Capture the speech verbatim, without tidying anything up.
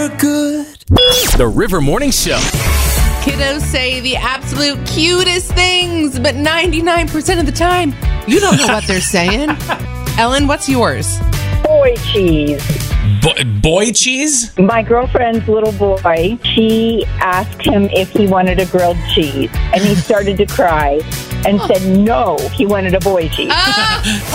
They're good. The River Morning Show. Kiddos say the absolute cutest things, but ninety-nine percent of the time, you don't know what they're saying. Ellen, what's yours? Boy cheese. Bo- boy cheese? My girlfriend's little boy, she asked him if he wanted a grilled cheese, and he started to cry and said no, he wanted a boy cheese. Ah,